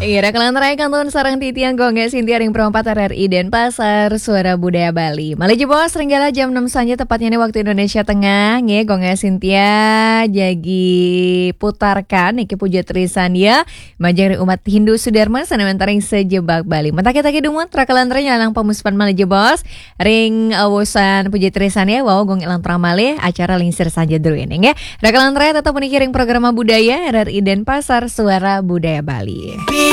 Iya, rekalan raya kantun sarang titian gongge Sintia ring perempat RRI Denpasar Suara Budaya Bali. Malih bos Renggala jam 6 saja tepatnya nih waktu Indonesia Tengah. Nge gongge Sintia jagi putarkan iki puja trisan ya. Majang ring umat Hindu Sudarma sanamentaring sejebak Bali. Mentak-taki dumut rekalan raya nyalang pemuspan malih bos. Ring awosan puja trisan ya wow gong ilang pramalih acara lingsir saja dulu ini ya. Rekalan raya tetap menikiring program budaya RRI Denpasar Suara Budaya Bali.